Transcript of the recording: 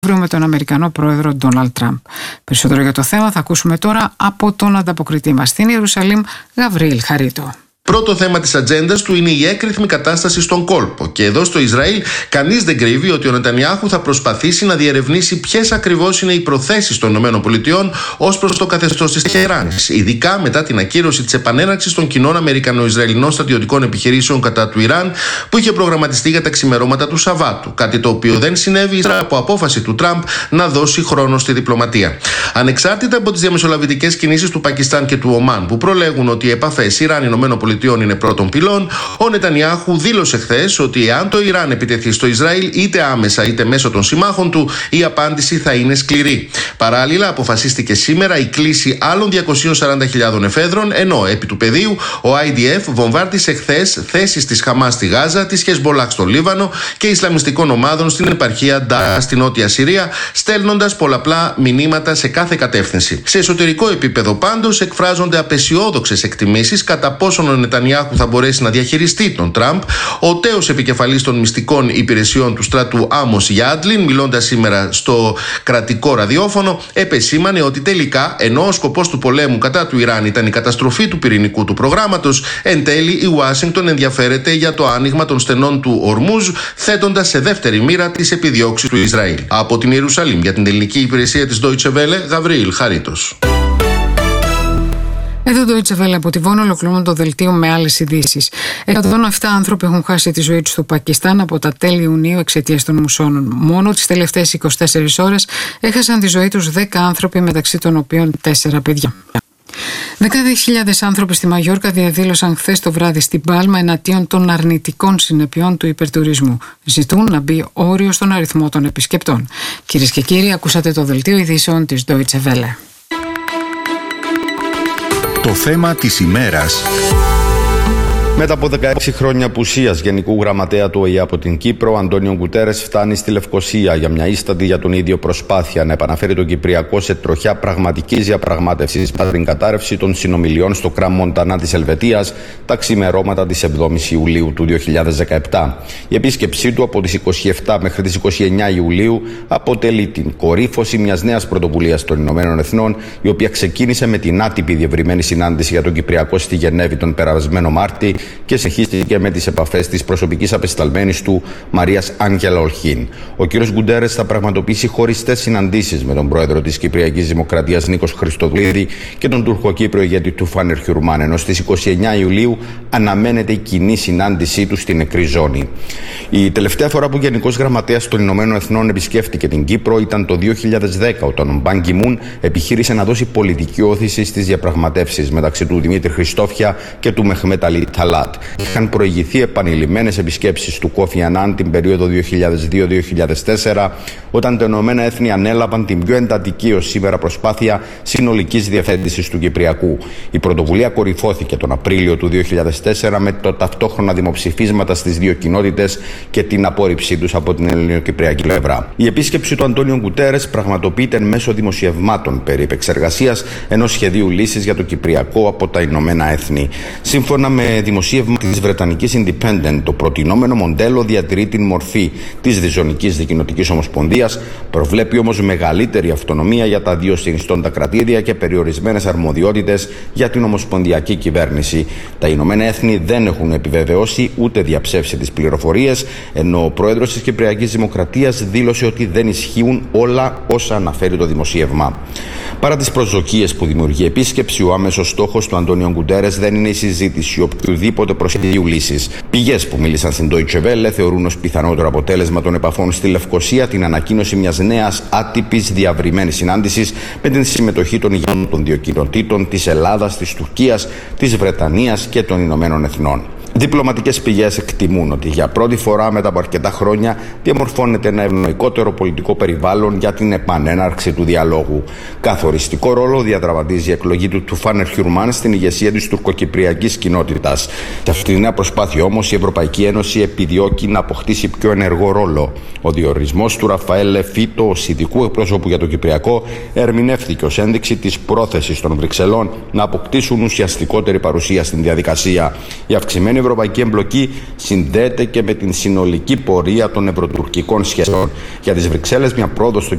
με τον Αμερικανό πρόεδρο Ντόναλντ Τραμπ. Περισσότερο για το θέμα θα ακούσουμε τώρα από τον ανταποκριτή μας στην Ιερουσαλήμ, Γαβρίλ Χαρίτο. Πρώτο θέμα της ατζέντας του είναι η έκρηθμη κατάσταση στον κόλπο. Και εδώ στο Ισραήλ, κανείς δεν κρύβει ότι ο Νετανιάχου θα προσπαθήσει να διερευνήσει ποιες ακριβώς είναι οι προθέσεις των ΗΠΑ ως προς το καθεστώς της Τεχεράνης. Ειδικά μετά την ακύρωση της επανέναρξης των κοινών Αμερικανο-Ισραηλινών στρατιωτικών επιχειρήσεων κατά του Ιράν, που είχε προγραμματιστεί για τα ξημερώματα του Σαββάτου. Κάτι το οποίο δεν συνέβη ύστερα από απόφαση του Τραμπ να δώσει χρόνο στη διπλωματία. Ανεξάρτητα από τις διαμεσολαβητικές κινήσεις του Πακιστάν και του Ομάν, που προλέγουν ότι οι επαφές Ιράν-ΗΠΑ είναι πρώτων πυλών, ο Νετανιάχου δήλωσε χθες ότι εάν το Ιράν επιτεθεί στο Ισραήλ, είτε άμεσα είτε μέσω των συμμάχων του, η απάντηση θα είναι σκληρή. Παράλληλα, αποφασίστηκε σήμερα η κλήση άλλων 240.000 εφέδρων, ενώ επί του πεδίου ο IDF βομβάρδισε χθες θέσεις της Χαμάς στη Γάζα, της Χεσμπολάχ στο Λίβανο και Ισλαμιστικών ομάδων στην επαρχία Ντάα στη Νότια Συρία, στέλνοντας πολλαπλά μηνύματα σε κάθε κατεύθυνση. Σε εσωτερικό επίπεδο πάντως εκφράζονται απεσιόδοξες εκτιμήσεις κατά πόσον ο Νετανιάχου θα μπορέσει να διαχειριστεί τον Τραμπ. Ο τέος επικεφαλής των μυστικών υπηρεσιών του στρατού Άμος Γιάντλιν, μιλώντας σήμερα στο κρατικό ραδιόφωνο, επεσήμανε ότι τελικά, ενώ ο σκοπός του πολέμου κατά του Ιράν ήταν η καταστροφή του πυρηνικού του προγράμματος, εν τέλει η Ουάσιγκτον ενδιαφέρεται για το άνοιγμα των στενών του Ορμούζ, θέτοντας σε δεύτερη μοίρα τις επιδιώξεις του Ισραήλ. Από την Ιερουσαλήμ για την ελληνική υπηρεσία της Deutsche Welle, Γαβρίλ Χαρίτος. Εδώ το Deutsche Welle από τη Βόνο, ολοκληρώνω το δελτίο με άλλες ειδήσεις. 107 άνθρωποι έχουν χάσει τη ζωή τους στο Πακιστάν από τα τέλη Ιουνίου εξαιτίας των μουσώνων. Μόνο τις τελευταίες 24 ώρες έχασαν τη ζωή τους 10 άνθρωποι, μεταξύ των οποίων 4 παιδιά. Δεκάδες χιλιάδες άνθρωποι στη Μαγιόρκα διαδήλωσαν χθες το βράδυ στην Πάλμα εναντίον των αρνητικών συνεπειών του υπερτουρισμού. Ζητούν να μπει όριο στον αριθμό των επισκεπτών. Κυρίες και κύριοι, ακούσατε το δελτίο ειδήσεων της Deutsche Welle. Το θέμα της ημέρας. Μετά από 16 χρόνια απουσίας Γενικού Γραμματέα του ΟΗΕ από την Κύπρο, ο Αντώνιο Γκουτέρες φτάνει στη Λευκοσία για μια ίστατη για τον ίδιο προσπάθεια να επαναφέρει τον Κυπριακό σε τροχιά πραγματικής διαπραγμάτευσης μετά την κατάρρευση των συνομιλιών στο Κραν Μοντανά της Ελβετίας τα ξημερώματα της 7ης Ιουλίου του 2017. Η επίσκεψή του από τις 27 μέχρι τις 29 Ιουλίου αποτελεί την κορύφωση μιας νέας πρωτοβουλίας των Ηνωμένων Εθνών, η οποία ξεκίνησε με την άτυπη διευρυμένη συνάντηση για τον Κυπριακό στη Γενέβη τον περασμένο Μάρτη και συνεχίστηκε με τις επαφές της προσωπικής απεσταλμένης του Μαρίας Άγγελα Ολχίν. Ο κ. Γκουτέρες θα πραγματοποιήσει χωριστές συναντήσεις με τον πρόεδρο της Κυπριακής Δημοκρατίας Νίκος Χριστοδουλίδη και τον Τουρκοκύπριο ηγέτη του Φάνερ Χιουρμάν, ενώ στις 29 Ιουλίου αναμένεται η κοινή συνάντησή του στην νεκρή ζώνη. Η τελευταία φορά που ο Γενικός Γραμματέας των Ηνωμένων Εθνών επισκέφτηκε την Κύπρο ήταν το 2010, όταν ο Μπαν Κι Μουν επιχείρησε να δώσει πολιτική όθηση στις διαπραγματεύσεις μεταξύ του Δημήτρη Χριστόφια και του Μεχμέτ Αλί Ταλάτ. Είχαν προηγηθεί επανειλημμένες επισκέψεις του Κόφι Ανάν την περίοδο 2002-2004, όταν τα Ηνωμένα Έθνη ανέλαβαν την πιο εντατική ως σήμερα προσπάθεια συνολικής διευθέτησης του Κυπριακού. Η πρωτοβουλία κορυφώθηκε τον Απρίλιο του 2004 με το ταυτόχρονα δημοψηφίσματα στις δύο κοινότητες και την απόρριψή τους από την ελληνοκυπριακή πλευρά. Η επίσκεψη του Αντώνιο Γκουτέρες πραγματοποιείται μέσω δημοσιευμάτων περί επεξεργασίας ενός σχεδίου λύσης για το Κυπριακό από τα Ηνωμένα Έθνη. Σύμφωνα με δημοσίευμα της Βρετανικής Independent, το προτινόμενο μοντέλο διατηρεί την μορφή της διζωνικής δικοινοτικής ομοσπονδίας, προβλέπει όμως μεγαλύτερη αυτονομία για τα δύο συνιστώντα κρατήδια και περιορισμένες αρμοδιότητες για την ομοσπονδιακή κυβέρνηση. Τα Ηνωμένα Έθνη δεν έχουν επιβεβαιώσει ούτε διαψεύσει τις πληροφορίες, ενώ ο πρόεδρος της Κυπριακής Δημοκρατίας δήλωσε ότι δεν ισχύουν όλα όσα αναφέρει το δημοσίευμα. Παρά τις προσδοκίες που δημιουργεί η επίσκεψη, ο άμεσος στόχος του Αντώνιο Γκουτέρες δεν είναι η συζήτηση οποιοδήποτε προσχεδίου λύσης. Πηγές που μίλησαν στην Deutsche Welle θεωρούν ως πιθανότερο αποτέλεσμα των επαφών στη Λευκοσία την ανακοίνωση μιας νέας άτυπης διαβρυμένης συνάντησης με την συμμετοχή των ηγετών των δύο κοινοτήτων της Ελλάδας, της Τουρκίας, της Βρετανίας και των Ηνωμένων Εθνών. Διπλωματικές πηγές εκτιμούν ότι για πρώτη φορά μετά από αρκετά χρόνια διαμορφώνεται ένα ευνοϊκότερο πολιτικό περιβάλλον για την επανέναρξη του διαλόγου. Καθοριστικό ρόλο διαδραματίζει η εκλογή του Φάνερ Χιουρμάν στην ηγεσία της τουρκοκυπριακής κοινότητας. Σε αυτή τη νέα προσπάθεια όμως η Ευρωπαϊκή Ένωση επιδιώκει να αποκτήσει πιο ενεργό ρόλο. Ο διορισμός του Ραφαέλ Φίτο ως ειδικού εκπροσώπου για το Κυπριακό ερμηνεύθηκε ως ένδειξη της πρόθεσης των Βρυξελών να αποκτήσουν ουσιαστικότερη παρουσία στην διαδικασία. Η αυξημένη ευρωπαϊκή εμπλοκή συνδέεται και με την συνολική πορεία των ευρωτουρκικών σχέσεων. Για τις Βρυξέλλες, μια πρόοδος στο